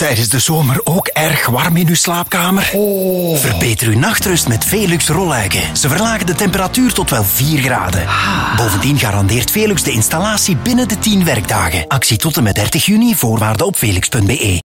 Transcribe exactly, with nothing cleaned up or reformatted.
tijdens de zomer ook erg warm in uw slaapkamer? Oh. Verbeter uw nachtrust met Velux rolluiken. Ze verlagen de temperatuur tot wel vier graden. Ah. Bovendien garandeert Velux de installatie binnen de tien werkdagen. Actie tot en met dertig juni, voorwaarden op velux punt be.